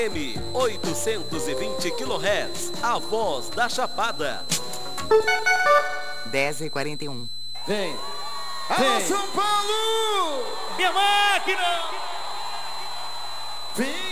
M 820 kHz, a voz da Chapada. 10h41. Vem. Alô, São Paulo! Minha máquina! Vem!